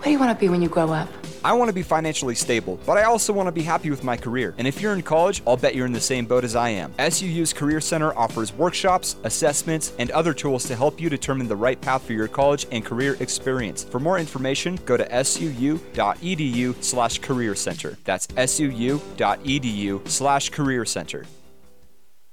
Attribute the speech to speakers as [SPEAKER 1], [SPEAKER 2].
[SPEAKER 1] do you want to be when you grow up?
[SPEAKER 2] I want to be financially stable, but I also want to be happy with my career. And if you're in college, I'll bet you're in the same boat as I am. SUU's Career Center offers workshops, assessments, and other tools to help you determine the right path for your college and career experience. For more information, go to suu.edu/career center. That's suu.edu/career center.